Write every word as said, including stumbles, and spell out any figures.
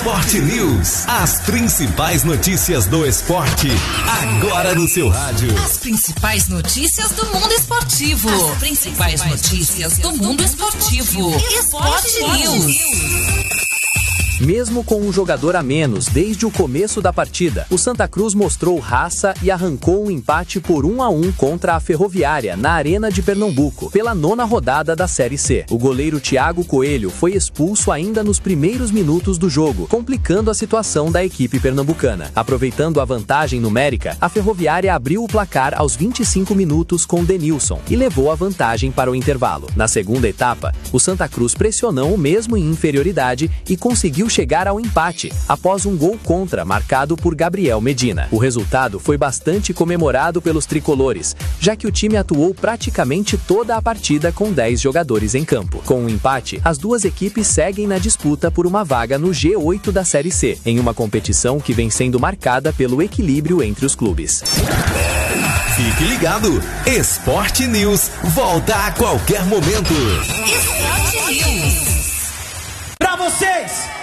Esporte News. As principais notícias do esporte, agora no seu rádio. As principais notícias do mundo esportivo. As principais notícias do mundo esportivo. Esporte News. Mesmo com um jogador a menos desde o começo da partida, o Santa Cruz mostrou raça e arrancou um empate por um a um contra a Ferroviária na Arena de Pernambuco, pela nona rodada da Série C. O goleiro Thiago Coelho foi expulso ainda nos primeiros minutos do jogo, complicando a situação da equipe pernambucana. Aproveitando a vantagem numérica, a Ferroviária abriu o placar aos vinte e cinco minutos com Denilson e levou a vantagem para o intervalo. Na segunda etapa, o Santa Cruz pressionou mesmo em inferioridade e conseguiu chegar ao empate, após um gol contra marcado por Gabriel Medina. O resultado foi bastante comemorado pelos tricolores, já que o time atuou praticamente toda a partida com dez jogadores em campo. Com o empate, as duas equipes seguem na disputa por uma vaga no G oito da Série C, em uma competição que vem sendo marcada pelo equilíbrio entre os clubes. Fique ligado, Esporte News volta a qualquer momento. Esporte News. Pra vocês!